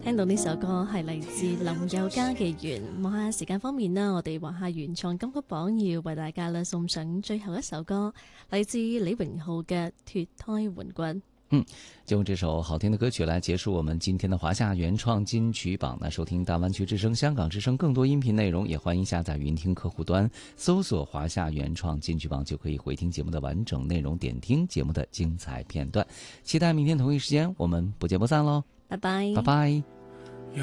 聽到呢首歌係嚟自林宥嘉嘅《緣》。望下時間方面啦，我哋華夏原創金曲榜要為大家送上最後一首歌，嚟自李榮浩嘅《脫胎換骨》。 就用这首好听的歌曲来结束我们今天的华夏原创金曲榜。那收听大湾区之声、香港之声更多音频内容，也欢迎下载云听客户端，搜索华夏原创金曲榜，就可以回听节目的完整内容，点听节目的精彩片段。期待明天同一时间我们不见不散喽！ 拜拜， 拜拜。